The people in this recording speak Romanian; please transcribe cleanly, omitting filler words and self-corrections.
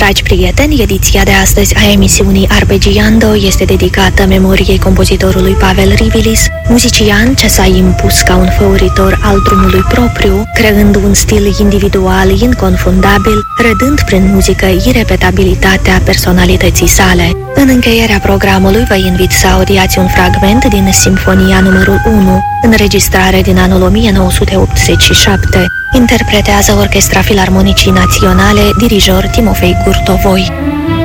Dragi prieteni, ediția de astăzi a emisiunii Arpeggiando este dedicată memoriei compozitorului Pavel Rivilis, muzician ce s-a impus ca un făuritor al drumului propriu, creând un stil individual inconfundabil, redând prin muzică irepetabilitatea personalității sale. În încheierea programului vă invit să audiați un fragment din Simfonia numărul 1, înregistrare din anul 1987. Interpretează Orchestra Filarmonicii Naționale, dirijor Timofei Gurtovoi.